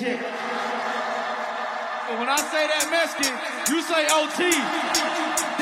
check. And when I say that Mexican, you say OT.